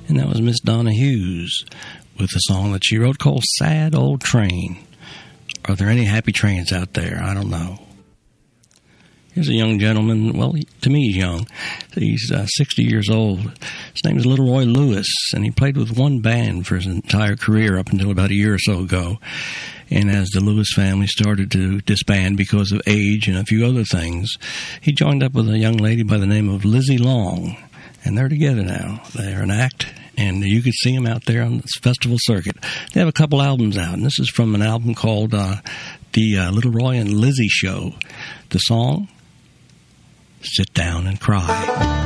And that was Miss Donna Hughes with a song that she wrote called Sad Old Train. Are there any happy trains out there? I don't know. Here's a young gentleman. Well, to me, he's young. He's 60 years old. His name is Little Roy Lewis, and he played with one band for his entire career up until about a year or so ago. And as the Lewis family started to disband because of age and a few other things, he joined up with a young lady by the name of Lizzie Long. And they're together now. They're an act, and you can see them out there on this festival circuit. They have a couple albums out, and this is from an album called The Little Roy and Lizzie Show. The song, Sit Down and Cry.